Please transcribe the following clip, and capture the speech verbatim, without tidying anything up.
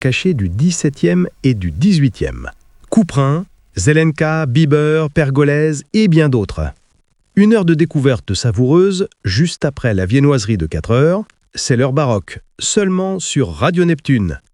cachés du dix-septième et du dix-huitième. Couperin, Zelenka, Bieber, Pergolèse et bien d'autres. Une heure de découverte savoureuse, juste après la viennoiserie de quatre heures, c'est l'heure baroque, seulement sur Radio Neptune.